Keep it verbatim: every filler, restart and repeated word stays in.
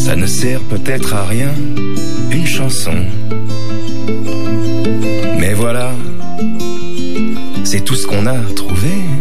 Ça ne sert peut-être à rien, une chanson. Mais voilà, c'est tout ce qu'on a trouvé.